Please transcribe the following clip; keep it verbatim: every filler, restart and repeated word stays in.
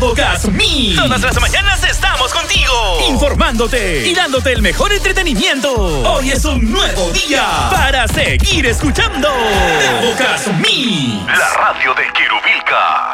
Bocas Me. Todas las mañanas estamos contigo, informándote y dándote el mejor entretenimiento. Hoy es un nuevo día para seguir escuchando Bocas Me. La radio de Quirubilca.